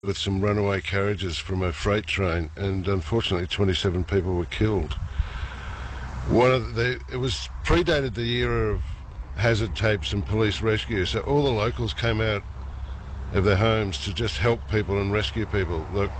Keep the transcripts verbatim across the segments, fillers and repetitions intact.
with some runaway carriages from a freight train, and unfortunately twenty-seven people were killed. One of the, it was predated the era of hazard tapes and police rescue, so all the locals came out of their homes to just help people and rescue people. Look,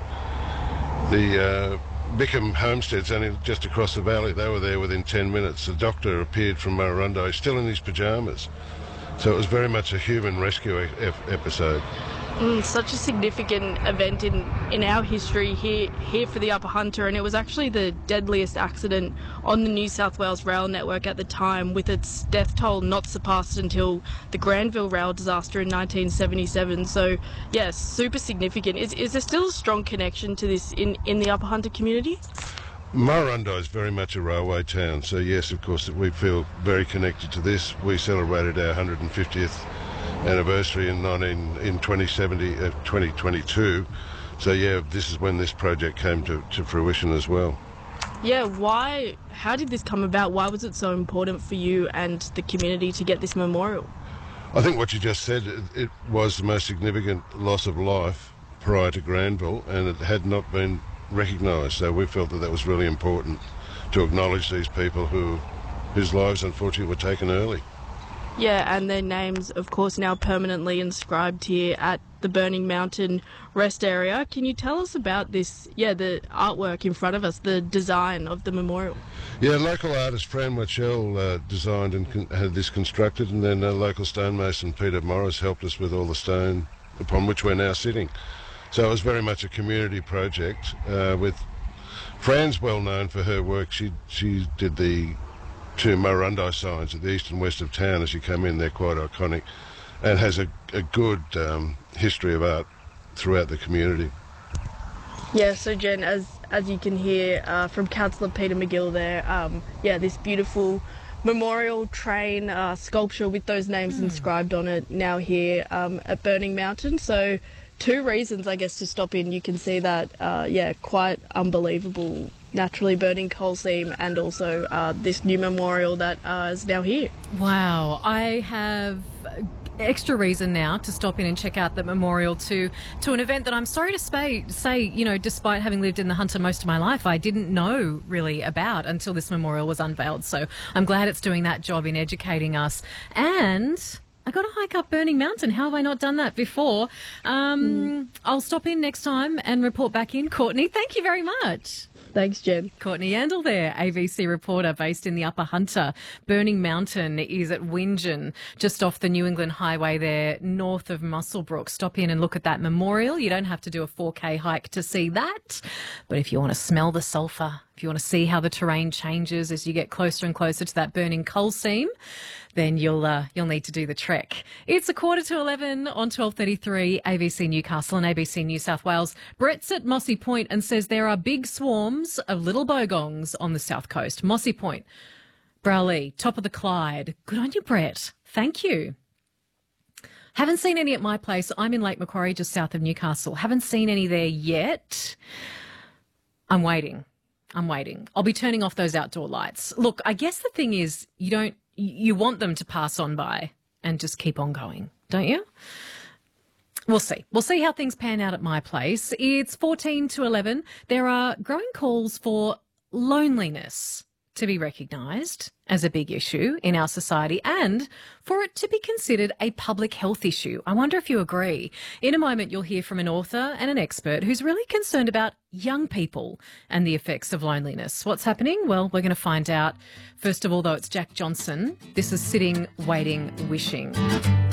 the uh, Bickham homestead's only just across the valley. They were there within ten minutes. The doctor appeared from Murrurundi, still in his pyjamas. So it was very much a human rescue e- episode. Mm, such a significant event in, in our history here here for the Upper Hunter, and it was actually the deadliest accident on the New South Wales rail network at the time, with its death toll not surpassed until the Granville rail disaster in nineteen seventy-seven. So, yes, super significant. Is is there still a strong connection to this in, in the Upper Hunter community? Murrurundi is very much a railway town, so yes, of course, we feel very connected to this. We celebrated our one hundred fiftieth anniversary in nineteen in twenty seventy, uh, twenty twenty-two. So yeah, this is when this project came to, to fruition as well. Yeah, why? How did this come about? Why was it so important for you and the community to get this memorial? I think what you just said, it, it was the most significant loss of life prior to Granville, and it had not been recognised. So we felt that that was really important to acknowledge these people who whose lives unfortunately were taken early. Yeah, and their names, of course, now permanently inscribed here at the Burning Mountain Rest Area. Can you tell us about this, yeah, the artwork in front of us, the design of the memorial? Yeah, local artist Fran Wachell uh, designed and con- had this constructed, and then uh, local stonemason Peter Morris helped us with all the stone upon which we're now sitting. So it was very much a community project. Uh, with Fran's well known for her work. She she did the two Murrurundi signs at the east and west of town as you come in. They're quite iconic, and has a, a good um, history of art throughout the community. Yeah, so Jen, as as you can hear uh, from Councillor Peter McGill there, um, yeah, this beautiful memorial train uh, sculpture with those names mm. inscribed on it now here um, at Burning Mountain. So two reasons, I guess, to stop in. You can see that, uh, yeah, quite unbelievable naturally burning coal seam, and also uh, this new memorial that uh, is now here. Wow. I have extra reason now to stop in and check out the memorial to to an event that I'm sorry to say, say, you know, despite having lived in the Hunter most of my life, I didn't know really about until this memorial was unveiled. So I'm glad it's doing that job in educating us. And I got to hike up Burning Mountain. How have I not done that before? Um, mm. I'll stop in next time and report back in. Courtney, thank you very much. Thanks, Jen. Courtney Yandel there, A B C reporter based in the Upper Hunter. Burning Mountain is at Wingen, just off the New England Highway there, north of Muswellbrook. Stop in and look at that memorial. You don't have to do a four K hike to see that. But if you want to smell the sulphur, if you want to see how the terrain changes as you get closer and closer to that burning coal seam, then you'll uh, you'll need to do the trek. It's a quarter to eleven on twelve thirty-three, A B C Newcastle and A B C New South Wales. Brett's at Mossy Point and says there are big swarms of little bogongs on the south coast. Mossy Point, Brawley, top of the Clyde. Good on you, Brett. Thank you. Haven't seen any at my place. I'm in Lake Macquarie, just south of Newcastle. Haven't seen any there yet. I'm waiting. I'm waiting. I'll be turning off those outdoor lights. Look, I guess the thing is you don't, you want them to pass on by and just keep on going, don't you? We'll see. We'll see how things pan out at my place. It's fourteen to eleven. There are growing calls for loneliness to be recognised as a big issue in our society and for it to be considered a public health issue. I wonder if you agree. In a moment, you'll hear from an author and an expert who's really concerned about young people and the effects of loneliness. What's happening? Well, we're going to find out. First of all, though, it's Jack Johnson. This is Sitting, Waiting, Wishing.